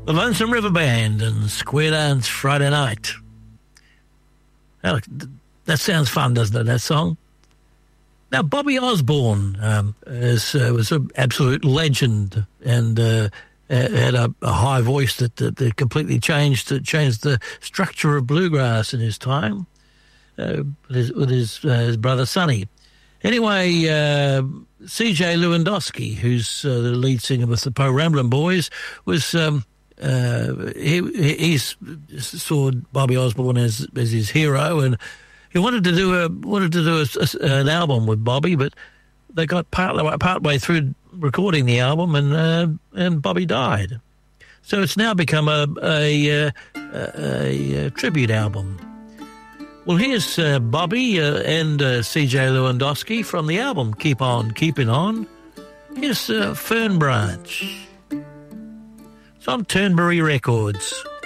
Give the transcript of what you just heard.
The Lonesome River Band and Square Dance Friday Night. That sounds fun, doesn't it, that song? Now, Bobby Osborne was an absolute legend and had a high voice that completely changed the structure of bluegrass in his time with his brother Sonny. Anyway, C.J. Lewandowski, who's the lead singer with the Poe Ramblin' Boys, was he saw Bobby Osborne as his hero, and he wanted to do an album with Bobby, but they got partway through recording the album, and Bobby died. So it's now become a tribute album. Well, here's Bobby and C.J. Lewandowski from the album Keep On Keeping On. Here's Fern Branch. It's on Turnberry Records.